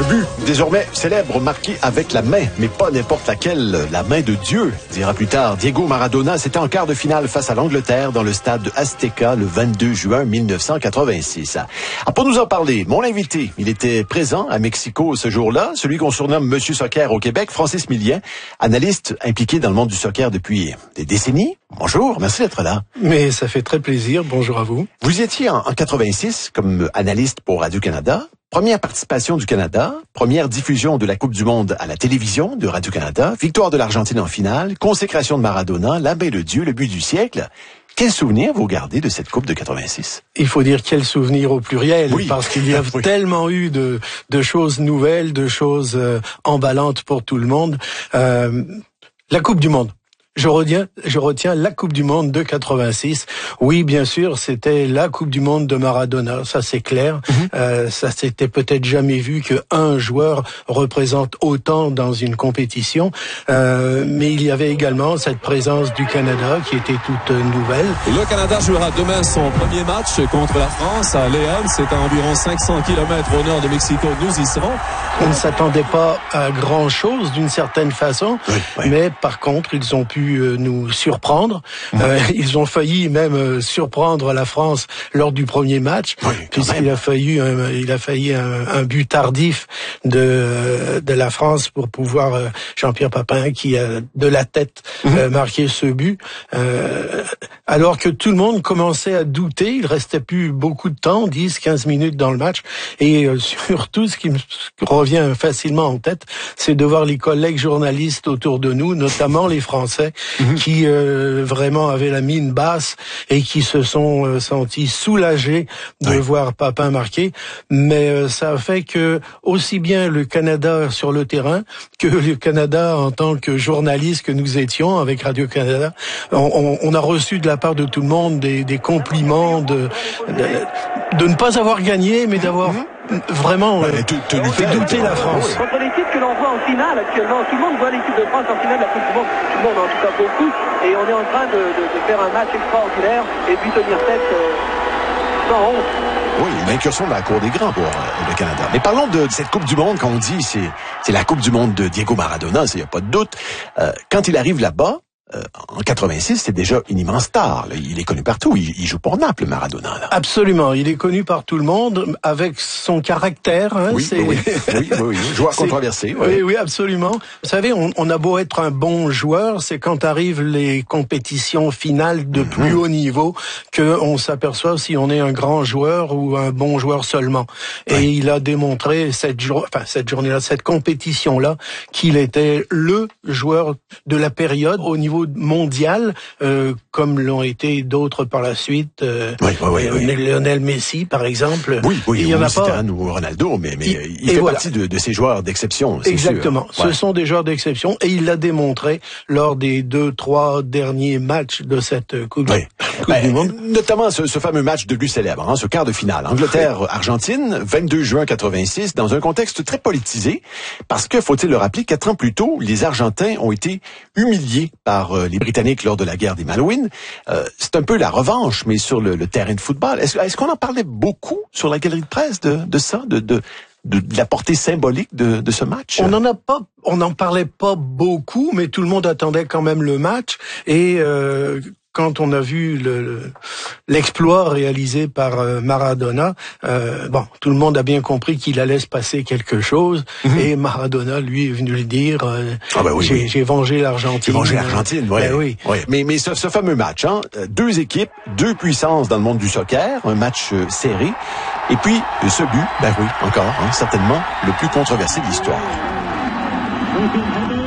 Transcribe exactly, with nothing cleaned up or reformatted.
Un but désormais célèbre marqué avec la main, mais pas n'importe laquelle, la main de Dieu, dira plus tard Diego Maradona. C'était en quart de finale face à l'Angleterre dans le stade Azteca le vingt-deux juin mille neuf cent quatre-vingt-six. Ah, pour nous en parler, mon invité, il était présent à Mexico ce jour-là, celui qu'on surnomme Monsieur Soccer au Québec, Francis Millien, analyste impliqué dans le monde du soccer depuis des décennies. Bonjour, merci d'être là. Mais ça fait très plaisir, bonjour à vous. Vous étiez en, en quatre-vingt-six comme analyste pour Radio-Canada. Première participation du Canada, première diffusion de la Coupe du Monde à la télévision de Radio-Canada, victoire de l'Argentine en finale, consécration de Maradona, la main de Dieu, le but du siècle. Quel souvenir vous gardez de cette Coupe de quatre-vingt-six? Il faut dire quel souvenir au pluriel, oui. Parce qu'il y a oui. tellement eu de, de choses nouvelles, de choses euh, emballantes pour tout le monde. Euh, la Coupe du Monde. Je retiens, je retiens la Coupe du Monde de quatre-vingt-six. Oui, bien sûr, c'était la Coupe du Monde de Maradona, ça c'est clair. Mm-hmm. Euh, ça s'était peut-être jamais vu que un joueur représente autant dans une compétition. Euh, mais il y avait également cette présence du Canada qui était toute nouvelle. Le Canada jouera demain son premier match contre la France à León. C'est à environ cinq cents kilomètres au nord de Mexico. Nous y serons. On ne s'attendait pas à grand-chose d'une certaine façon, oui, oui. mais par contre, ils ont pu nous surprendre. Mmh. Euh, ils ont failli même surprendre la France lors du premier match, oui, puisqu'il a failli, un, il a failli un, un but tardif de de la France pour pouvoir euh, Jean-Pierre Papin qui a de la tête mmh. euh, marqué ce but. Euh, alors que tout le monde commençait à douter, il restait plus beaucoup de temps, dix, quinze minutes dans le match, et euh, surtout ce qui me revient facilement en tête, c'est de voir les collègues journalistes autour de nous, notamment les Français, Mmh. qui euh, vraiment avaient la mine basse et qui se sont euh, sentis soulagés de oui. voir Papin marquer. Mais euh, ça a fait que aussi bien le Canada sur le terrain que le Canada en tant que journaliste que nous étions avec Radio-Canada, on, on a reçu de la part de tout le monde des, des compliments de, de, de ne pas avoir gagné, mais d'avoir mmh. vraiment euh, te, te fait douter la France. Contre l'équipe que l'on voit en finale actuellement, tout le monde voit l'équipe de France en finale de la Coupe du Monde, tout le monde en tout cas beaucoup, et on est en train de, de, de faire un match extraordinaire et puis tenir tête euh, sans honte. Oui, une incursion dans la cour des grands pour euh, le Canada. Mais parlons de, de cette Coupe du Monde, quand on dit c'est c'est la Coupe du Monde de Diego Maradona, il n'y a pas de doute. Euh, quand il arrive là-bas, Euh, en quatre-vingt-six, c'est déjà une immense star. Là. Il est connu partout. Il, il joue pour Naples, Maradona. Là. Absolument. Il est connu par tout le monde avec son caractère. Hein, oui, c'est... oui, oui, oui, oui. Joueur controversé. Oui. oui, oui, absolument. Vous savez, on, on a beau être un bon joueur, c'est quand arrivent les compétitions finales de mm-hmm. plus haut niveau qu'on s'aperçoit si on est un grand joueur ou un bon joueur seulement. Et oui. il a démontré cette, jour... enfin, cette journée-là, cette compétition-là, qu'il était le joueur de la période au niveau mondial, euh, comme l'ont été d'autres par la suite. Euh, oui, oui, oui, oui. Lionel Messi, par exemple. Oui, oui, il y en a pas. ou Ronaldo, mais, mais il, il fait voilà. partie de, de ces joueurs d'exception. C'est Exactement. Sûr. Ce ouais. sont des joueurs d'exception et il l'a démontré lors des deux, trois derniers matchs de cette Coupe, oui. coupe ben, du Monde. Notamment ce, ce fameux match de but célèbre, hein, ce quart de finale. Angleterre-Argentine, vingt-deux juin quatre-vingt-six, dans un contexte très politisé, parce que, faut-il le rappeler, quatre ans plus tôt, les Argentins ont été humiliés par euh, les Britanniques lors de la guerre des Malouines. Euh, c'est un peu la revanche, mais sur le, le terrain de football. Est-ce, est-ce qu'on en parlait beaucoup sur la galerie de presse de, de ça, de, de, de, de la portée symbolique de, de ce match? On n'en a pas, on n'en parlait pas beaucoup, mais tout le monde attendait quand même le match. Et euh, quand on a vu le, l'exploit réalisé par euh, Maradona, euh, bon, tout le monde a bien compris qu'il allait se passer quelque chose. Mm-hmm. Et Maradona, lui, est venu le dire. Euh, ah ben oui, j'ai, oui. j'ai vengé l'Argentine. J'ai vengé l'Argentine, ouais. Ben oui. Ouais. Mais, mais ce, ce fameux match, hein, deux équipes, deux puissances dans le monde du soccer, un match euh, serré. Et puis ce but, ben oui, encore, hein, certainement le plus controversé de l'histoire.